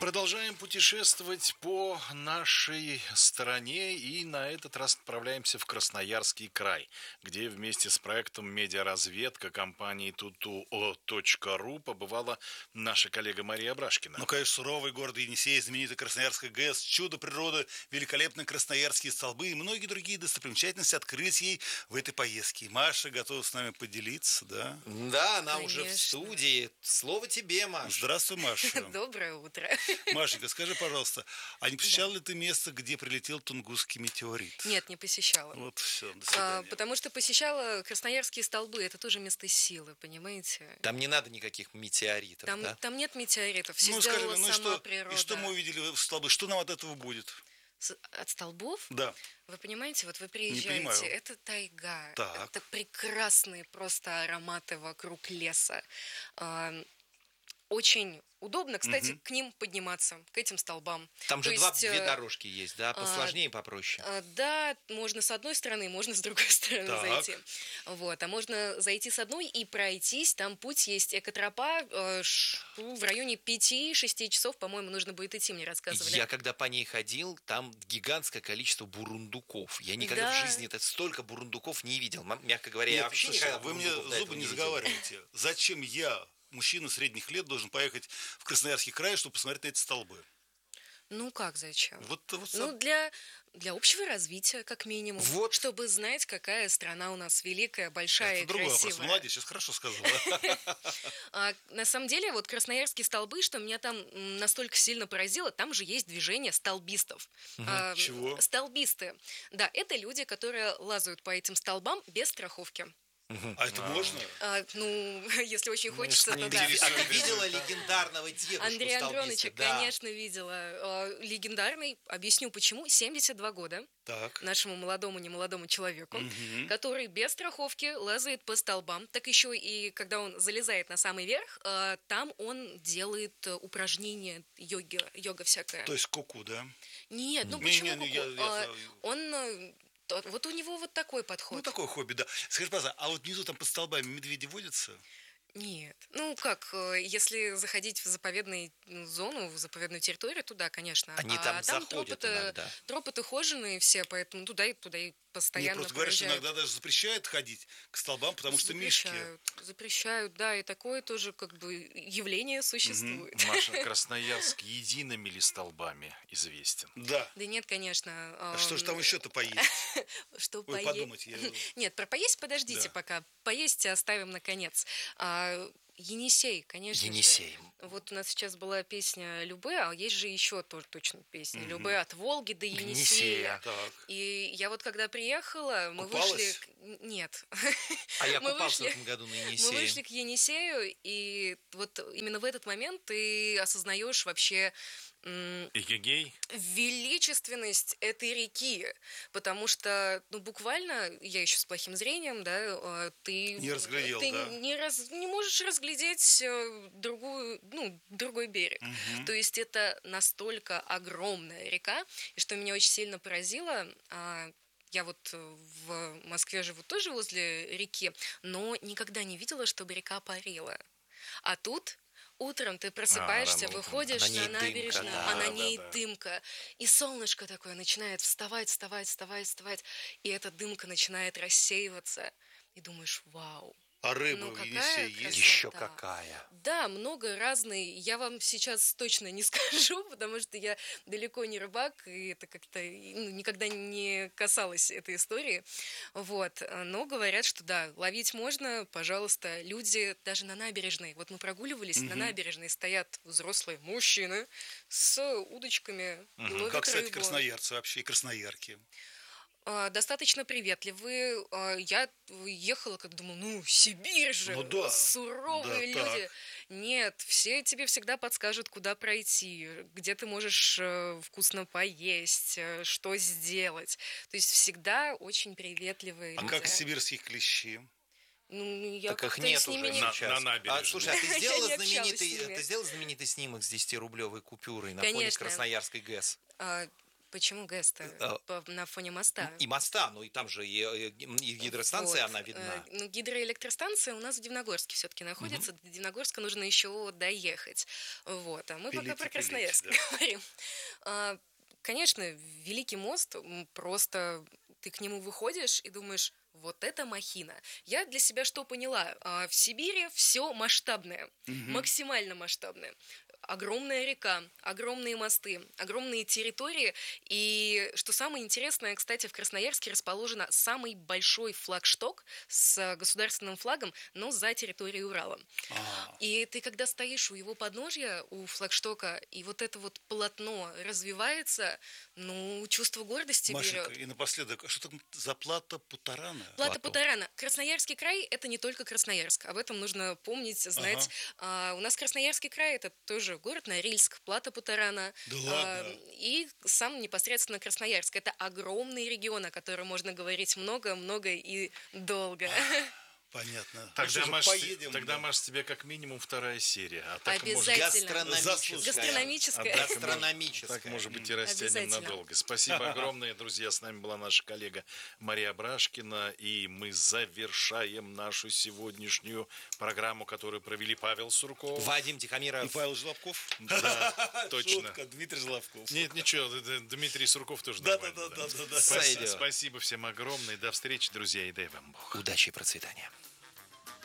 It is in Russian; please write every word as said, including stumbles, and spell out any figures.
Продолжаем путешествовать по нашей стране и на этот раз отправляемся в Красноярский край, где вместе с проектом «Медиаразведка» компании туту.ру побывала наша коллега Мария Абрашкина. Ну, конечно, суровый город Енисей, знаменитый Красноярская ГЭС, чудо природы, великолепные красноярские столбы и многие другие достопримечательности открылись ей в этой поездке. Маша готова с нами поделиться, да? Да, она Конечно. уже в студии. Слово тебе, Маша. Здравствуй, Маша. Доброе утро. Машенька, скажи, пожалуйста, а не посещала ли ты место, где прилетел Тунгусский метеорит? Нет, не посещала. Вот все, до А, свидания. потому что посещала Красноярские столбы. Это тоже место силы, понимаете? Там не надо никаких метеоритов, Там, да? там нет метеоритов. Все Ну, сделала скажи, ну и сама что, природа. и что мы увидели в столбы? Что нам от этого будет? С- От столбов? Да. Вы понимаете, вот вы понимаю. приезжаете, это тайга, Так. это прекрасные просто ароматы вокруг леса. А, Очень удобно, кстати, Мгм. к ним подниматься, к этим столбам. Там То же два, есть, две э, дорожки есть, да? Посложнее и попроще. А, Да, можно с одной стороны, можно с другой стороны Так. зайти. Вот, а можно зайти с одной и пройтись. Там путь есть экотропа. э, ш- В районе пяти-шести часов, по-моему, нужно будет идти, мне рассказывали. Я когда по ней ходил, там гигантское количество бурундуков. Я никогда Да. в жизни это столько бурундуков не видел. М- Мягко говоря, я Нет, вообще слушай, никогда вы мне бурундуков до зубы этого не видел. заговариваете. Зачем я, мужчина средних лет, должен поехать в Красноярский край, чтобы посмотреть на эти столбы? Ну как, зачем? Вот, вот Ну, сам- для, для общего развития, как минимум. Вот. Чтобы знать, какая страна у нас великая, большая это и другой вопрос. красивая. Молодец, сейчас хорошо сказала. А, на самом деле, вот Красноярские столбы, что меня там м, настолько сильно поразило, там же есть движение столбистов. А, м, Чего? Столбисты. Да, это люди, которые лазают по этим столбам без страховки. А это можно? А, ну, если очень Ну, хочется, если то не да. А ты видела легендарного дедушку Андрея столбиста? Андроновича, Да. конечно, видела. А, Легендарный, объясню почему, семьдесят два года Так. нашему молодому, немолодому человеку, Мгм. который без страховки лазает по столбам. Так еще и когда он залезает на самый верх, а, там он делает э, упражнения йоги, йога всякая. То есть куку, да? Нет, ну Не, почему не, не, я- куку? я- А, Он, э, то- вот у него вот такой подход. Ну, такое хобби, да. Скажи, пожалуйста, а вот внизу там под столбами медведи водятся? Нет. Ну как, э, если заходить в заповедную зону, в заповедную территорию, туда, конечно. Они а там там заходят тропы-то, иногда. тропы-то хоженые все, поэтому туда и туда и Нет, постоянно просто говорят, что проезжают. иногда даже запрещают ходить к столбам, потому что мишки. Запрещают, запрещают, да, и такое тоже как бы явление существует. Маша, Красноярск едиными ли столбами известен? Да. Да нет, конечно. А что же ам, там еще-то поесть? Что Ой, пое- подумать. я- Нет, про поесть подождите Да. пока. Поесть оставим наконец. А, Енисей, конечно Енисей. же. Вот у нас сейчас была песня Любэ, а есть же еще тоже точно песня. Мгм. Любэ от Волги до Енисея. Енисея. Так. И я вот когда приехала, мы Купалась? вышли... к- Нет. А я Мы купался вышли- в этом году на Мы Енисее. вышли к Енисею, и вот именно в этот момент ты осознаешь вообще м, Эгегей? величественность этой реки, потому что, ну, буквально, я еще с плохим зрением, да, э, ты... Не разглядел, ты да. не, раз- не можешь разглядеть э, другую, ну, другой берег. Мгм. То есть это настолько огромная река, и что меня очень сильно поразило, а, я вот э, в Москве живу тоже возле реки, но никогда не видела, чтобы река парила. А тут утром ты просыпаешься, рано утром. выходишь А на ней на дымка, набережную, да, а на да, ней да. дымка. И солнышко такое начинает вставать, вставать, вставать, вставать. И эта дымка начинает рассеиваться. И думаешь, вау. А рыба Ну, в какая Енисее есть? красота. Еще какая. Да, много разной. Я вам сейчас точно не скажу, потому что я далеко не рыбак, и это как-то ну, никогда не касалось этой истории. Вот. Но говорят, что да, ловить можно, пожалуйста. Люди даже на набережной. Вот мы прогуливались, на Мгм. набережной стоят взрослые мужчины с удочками, и ловят Как, кстати, рыбу. красноярцы вообще и красноярки. А, Достаточно приветливые. А, Я ехала, как думала, ну, Сибирь же, Ну да, суровые да, люди. так. Нет, все тебе всегда подскажут, куда пройти, где ты можешь э, вкусно поесть, э, что сделать. То есть всегда очень приветливые А люди. как сибирских клещи? Ну, я Так их как-то нет с ними уже не... На- сейчас. на набережной. А, слушай, а ты Я сделала не общалась знаменитый, с ними. ты сделала знаменитый снимок с десятирублевой купюрой на фоне Конечно. Красноярской ГЭС? А, Почему ГЭС-то? А, По- На фоне моста. И моста, ну и там же и, и- и гидростанция, Вот. она видна. Э, Ну, гидроэлектростанция у нас в Дивногорске все-таки находится. До Дивногорска нужно еще доехать. Вот. А мы Пилить пока и про пилить, Красноярск да. говорим. А, Конечно, Великий мост, м, просто ты к нему выходишь и думаешь, вот это махина. Я для себя что поняла? А, В Сибири все масштабное, максимально масштабное. Огромная река, огромные мосты, огромные территории. И что самое интересное, кстати, в Красноярске расположен самый большой флагшток с государственным флагом, но за территорией Урала. А, И ты, когда стоишь у его подножья, у флагштока, и вот это вот полотно развивается, ну, чувство гордости Машенька, берет. и напоследок, а что там за плата Путарана? Плата Плато. Путарана. Красноярский край – это не только Красноярск. Об этом нужно помнить, знать. А, у нас Красноярский край – это тоже город Норильск, Плата Путарана. Да А, ладно? и сам непосредственно Красноярск. Это огромный регион, о котором можно говорить много-много и долго. Понятно. Ну Тогда, что же, Маш, поедем. тогда да. Маш, тебе как минимум вторая серия. А так, может, Обязательно. Гастрономическая. Гастрономическая. А так, Гастрономическая. Так, может быть, и растянем Обязательно. надолго. Спасибо огромное, друзья. С нами была наша коллега Мария Абрашкина. И мы завершаем нашу сегодняшнюю программу, которую провели Павел Сурков. Вадим И Тихомиров. Павел Жлобков. Да, точно. Шутка, Дмитрий Жлобков. Нет, ничего, д- д- Дмитрий Сурков тоже Да, нормально. да, да, да, да, да. Спасибо, Сойдет. спасибо всем огромное. До встречи, друзья, и дай вам Бог. Удачи и процветания.